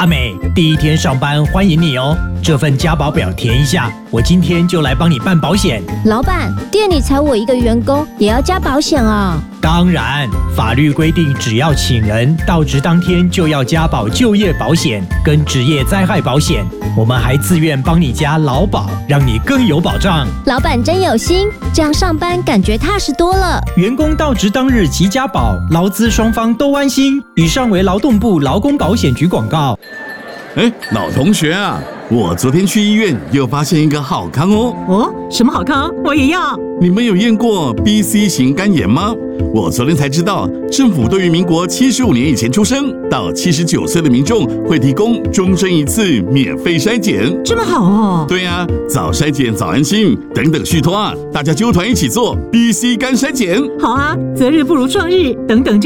阿美，第一天上班欢迎你哦。这份加保表填一下，我今天就来帮你办保险。 老板，店里才我一个员工，也要加保险啊？ 当然，法律规定，只要请人到职当天就要加保就业保险跟职业灾害保险。我们还自愿帮你加劳保，让你更有保障。 老板真有心，这样上班感觉踏实多了。 员工到职当日即加保，劳资双方都安心。以上为劳动部劳工保险局广告。 老同学啊，我昨天去医院又发现一个好康哦。 哦，什么好康？我也要。 你们有验过 BC 型肝炎吗？我昨天才知道，政府对于民国75年以前出生到79岁的民众会提供终身一次免费筛检。 这么好哦？ 对啊，早筛检早安心，等等续托啊，大家揪团一起做 BC 肝筛检。 好啊，择日不如撞日，等等。